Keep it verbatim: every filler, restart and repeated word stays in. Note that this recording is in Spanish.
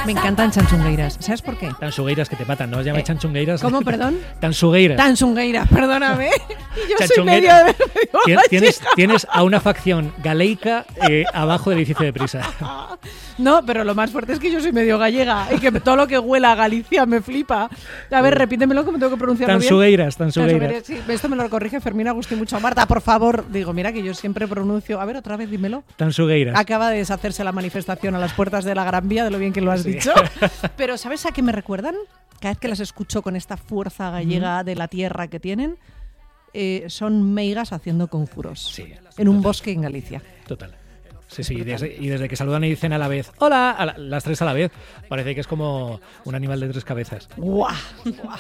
Me encantan chanchungueiras. ¿Sabes por qué? Tan sugueiras que te matan, ¿no? Os llamáis eh, chanchungueiras. ¿Cómo, perdón? Tan sugueiras. Tan sugueiras, perdóname. Yo soy medio de medio tienes, tienes a una facción galeica eh, abajo del edificio de Prisa. No, pero lo más fuerte es que yo soy medio gallega y que todo lo que huela a Galicia me flipa. A ver, repítemelo como tengo que pronunciarlo tan bien. Sugueiras, tan sugueiras. Sí, esto me lo corrige Fermín Agustín mucho. Marta, por favor. Digo, mira que yo siempre pronuncio... A ver, otra vez, dímelo. Tan sugueiras. Acaba de deshacerse la manifestación a las puertas de la Gran Vía, de lo bien que lo has sí. dicho. Pero ¿sabes a qué me recuerdan? Cada vez que las escucho con esta fuerza gallega mm. de la tierra que tienen, eh, son meigas haciendo conjuros. Sí, en total. Un bosque en Galicia. Total. Sí, sí, y desde, y desde que saludan y dicen a la vez, hola, a la, las tres a la vez, parece que es como un animal de tres cabezas. ¡Guau! ¡Guau!